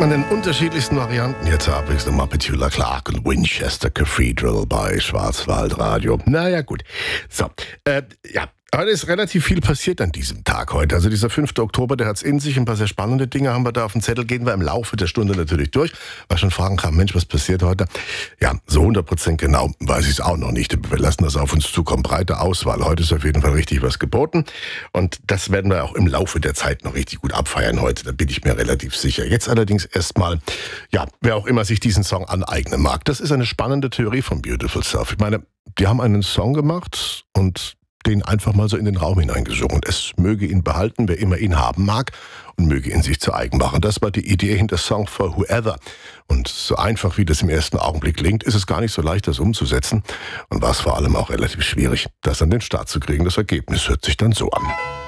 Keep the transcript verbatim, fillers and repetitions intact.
man in unterschiedlichsten Varianten. Jetzt habe ich nochmal Petula Clark und Winchester Cathedral bei Schwarzwaldradio. Naja, gut. So, äh, ja. Heute ist relativ viel passiert an diesem Tag heute. Also dieser fünfte Oktober, der hat's in sich. Ein paar sehr spannende Dinge haben wir da auf dem Zettel. Gehen wir im Laufe der Stunde natürlich durch. Weil schon Fragen kamen, Mensch, was passiert heute? Ja, so hundert Prozent genau weiß ich es auch noch nicht. Wir lassen das auf uns zukommen. Breite Auswahl. Heute ist auf jeden Fall richtig was geboten. Und das werden wir auch im Laufe der Zeit noch richtig gut abfeiern heute. Da bin ich mir relativ sicher. Jetzt allerdings erstmal, ja, wer auch immer sich diesen Song aneignen mag. Das ist eine spannende Theorie von Beautiful Self. Ich meine, die haben einen Song gemacht und den einfach mal so in den Raum hineingesungen. Es möge ihn behalten, wer immer ihn haben mag, und möge ihn sich zu eigen machen. Das war die Idee hinter Song for Whoever. Und so einfach, wie das im ersten Augenblick klingt, ist es gar nicht so leicht, das umzusetzen. Und war es vor allem auch relativ schwierig, das an den Start zu kriegen. Das Ergebnis hört sich dann so an.